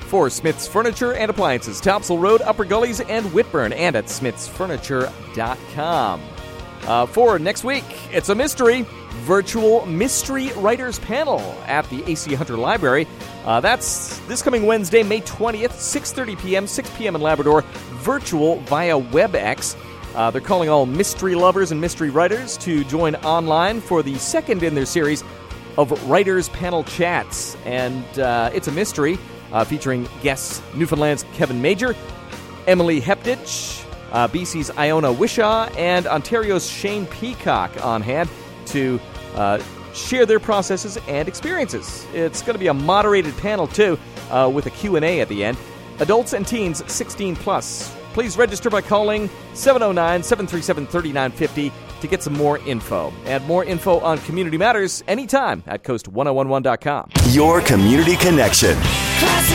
for Smith's Furniture and Appliances, Topsail Road, Upper Gullies, and Whitburn, and at smithsfurniture.com. For next week, it's a mystery. Virtual Mystery Writers Panel at the A.C. Hunter Library. That's this coming Wednesday, May 20th, 6:30 p.m., 6 p.m. in Labrador, virtual via WebEx. They're calling all mystery lovers and mystery writers to join online for the second in their series of Writers Panel Chats. And it's a mystery featuring guests Newfoundland's Kevin Major, Emily Heptich, BC's Iona Wishaw, and Ontario's Shane Peacock on hand to share their processes and experiences. It's going to be a moderated panel, too, with a Q&A at the end. Adults and teens 16 plus. Please register by calling 709-737-3950 to get some more info. And more info on Community Matters anytime at coast1011.com. Your community connection. Classic